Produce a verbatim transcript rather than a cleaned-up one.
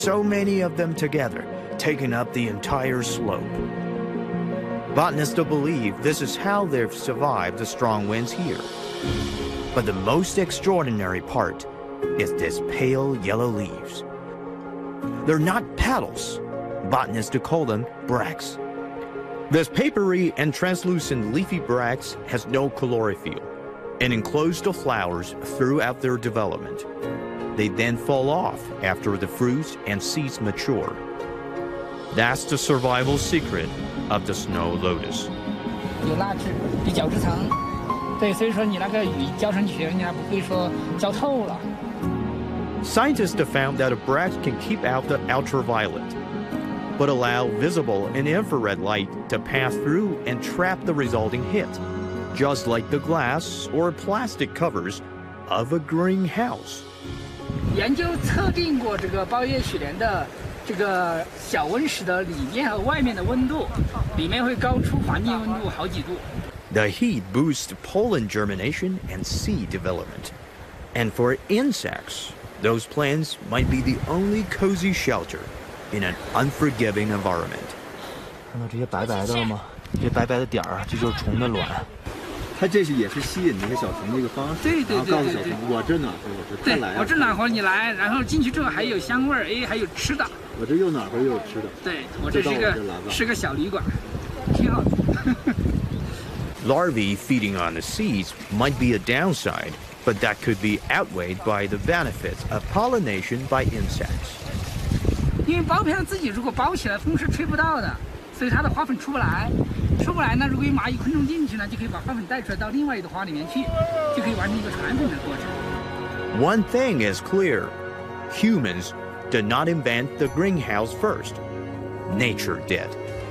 So many of them together, taking up the entire slope. Botanists believe this is how they've survived the strong winds here. But the most extraordinary part is this pale yellow leaves. They're not petals. Botanists call them bracts. This papery and translucent leafy bracts has no chlorophyll and enclose the flowers throughout their development. They then fall off after the fruits and seeds mature. That's the survival secret of the snow lotus. 有蜡质，比角质层，对，所以说你那个雨浇上去，人家不会说浇透了。 Scientists have found that a bract can keep out the ultraviolet, but allow visible and infrared light to pass through and trap the resulting heat, just like the glass or plastic covers of a greenhouse. 研究测定过这个包叶雪莲的这个小温室的里面和外面的温度，里面会高出环境温度好几度。 The heat boosts pollen germination and seed development. And for insects, those plants might be the only cozy shelter in an unforgiving environment. 看到这些白白的了吗？这白白的点儿，这就是虫的卵。 它这是也是吸引这个小虫的一个方式， 对对对对对， 然后告诉小虫我这暖和，我这来、啊。 我这暖和，你来，然后进去之后还有香味儿，哎，还有吃的。 我这又暖和又有吃的。 对，我这是个是个小旅馆，挺好的。 Larvae feeding on the seeds might be a downside, but that could be outweighed by the benefits of pollination by insects. 因为苞片自己如果包起来，风是吹不到的，所以它的花粉出不来。出不来呢，如果有蚂蚁、昆虫进去呢，就可以把花粉带出来到另外一朵花里面去，就可以完成一个传粉的过程。 One thing is clear: humans did not invent the greenhouse first. Nature did.